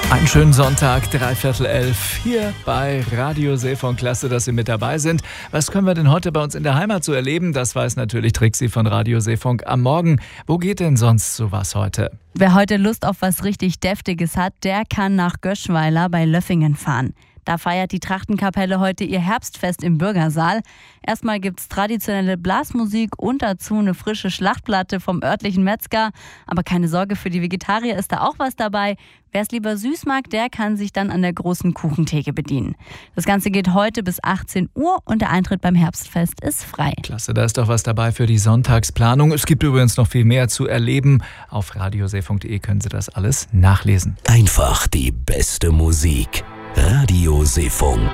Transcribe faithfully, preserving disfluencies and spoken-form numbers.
Einen schönen Sonntag, dreiviertel elf, hier bei Radio Seefunk. Klasse, dass Sie mit dabei sind. Was können wir denn heute bei uns in der Heimat so erleben? Das weiß natürlich Trixi von Radio Seefunk am Morgen. Wo geht denn sonst sowas heute? Wer heute Lust auf was richtig Deftiges hat, der kann nach Göschweiler bei Löffingen fahren. Da feiert die Trachtenkapelle heute ihr Herbstfest im Bürgersaal. Erstmal gibt's traditionelle Blasmusik und dazu eine frische Schlachtplatte vom örtlichen Metzger. Aber keine Sorge, für die Vegetarier ist da auch was dabei. Wer es lieber süß mag, der kann sich dann an der großen Kuchentheke bedienen. Das Ganze geht heute bis achtzehn Uhr und der Eintritt beim Herbstfest ist frei. Klasse, da ist doch was dabei für die Sonntagsplanung. Es gibt übrigens noch viel mehr zu erleben. Auf radioseefunk punkt de können Sie das alles nachlesen. Einfach die beste Musik. Radio Seefunk.